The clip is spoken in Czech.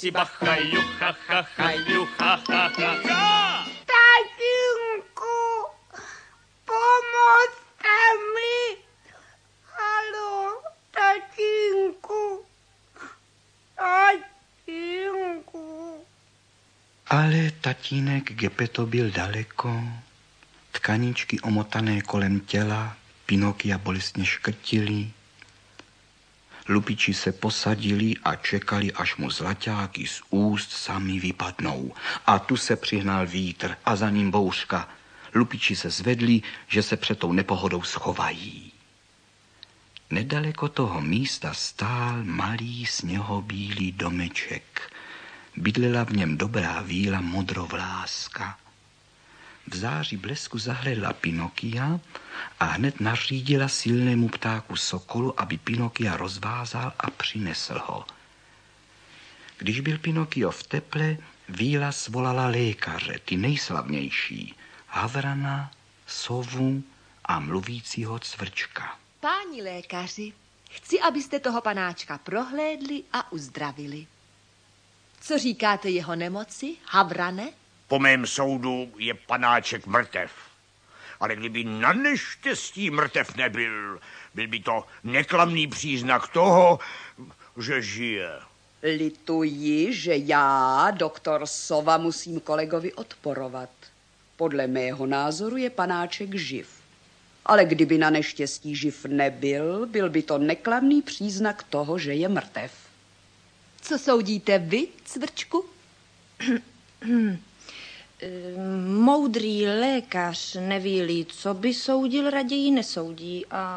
si bacha, jucha, ha, ha, jucha, ha, ha, ha. Tatínku, pomozte mi. Haló, tatínku. Tatínku. Ale tatínek Gepetto byl daleko. Tkaničky omotané kolem těla Pinokia bolestně škrtily. Lupiči se posadili a čekali, až mu zlaťáky z úst sami vypadnou. A tu se přihnal vítr a za ním bouřka. Lupiči se zvedli, že se před tou nepohodou schovají. Nedaleko toho místa stál malý sněhobílý domeček. Bydlela v něm dobrá víla modrovláska. V září blesku zahledla Pinokia a hned nařídila silnému ptáku Sokolu, aby Pinokia rozvázal a přinesl ho. Když byl Pinokio v teple, víla svolala lékaře, ty nejslavnější, Havrana, Sovu a mluvícího cvrčka. Páni lékaři, chci, abyste toho panáčka prohlédli a uzdravili. Co říkáte jeho nemoci, Havrane? Po mém soudu je panáček mrtev. Ale kdyby na neštěstí mrtev nebyl, byl by to neklamný příznak toho, že žije. Lituji, že já, doktor Sova, musím kolegovi odporovat. Podle mého názoru je panáček živ. Ale kdyby na neštěstí živ nebyl, byl by to neklamný příznak toho, že je mrtev. Co soudíte vy, cvrčku? Moudrý lékař neví-li, co by soudil, raději nesoudí a